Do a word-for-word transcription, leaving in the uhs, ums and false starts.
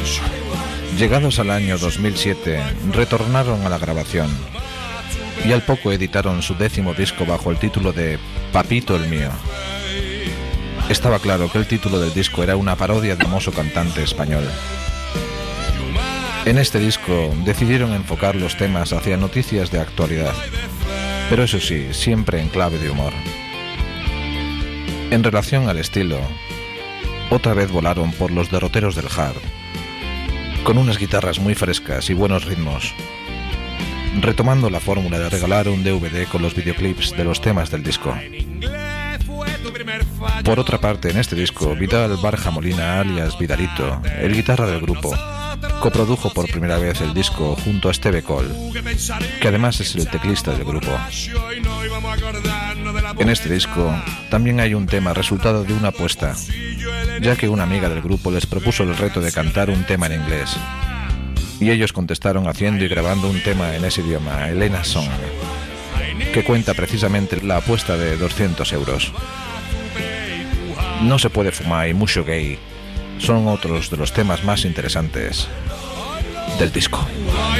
Llegados al año dos mil siete, retornaron a la grabación y al poco editaron su décimo disco bajo el título de Papito el mío. Estaba claro que el título del disco era una parodia del famoso cantante español. En este disco decidieron enfocar los temas hacia noticias de actualidad, pero eso sí, siempre en clave de humor. En relación al estilo, otra vez volaron por los derroteros del hard, con unas guitarras muy frescas y buenos ritmos, retomando la fórmula de regalar un D V D con los videoclips de los temas del disco. Por otra parte, en este disco, Vidal Barja Molina, alias Vidalito, el guitarra del grupo, coprodujo por primera vez el disco junto a Esteve Coll, que además es el teclista del grupo. En este disco también hay un tema resultado de una apuesta, ya que una amiga del grupo les propuso el reto de cantar un tema en inglés, y ellos contestaron haciendo y grabando un tema en ese idioma, Elena Song, que cuenta precisamente la apuesta de doscientos euros. No se puede fumar y mucho gay son otros de los temas más interesantes del disco.